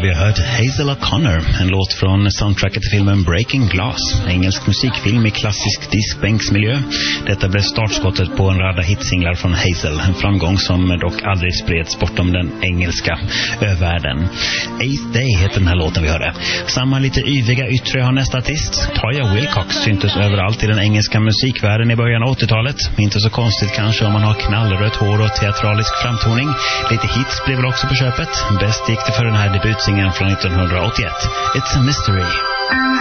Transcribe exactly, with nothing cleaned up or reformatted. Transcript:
vi har hört Hazel O'Connor, en låt från soundtracket till filmen Breaking Glass, engelsk musikfilm i klassisk diskbänksmiljö. Detta blev startskottet på en rad hitsinglar från Hazel, en framgång som dock aldrig spreds bortom den engelska världen. Eighth Day heter den här låten vi hörde. Samma lite yviga yttre har nästa artist. Toya Wilcox syntes överallt i den engelska musikvärlden i början av åttiotalet. Inte så konstigt kanske om man har knallrött hår och teatralisk framtoning. Lite hits blev väl också på köpet. Bäst gick det för den här debutsingen från nittonhundraåttioett. It's a Mystery.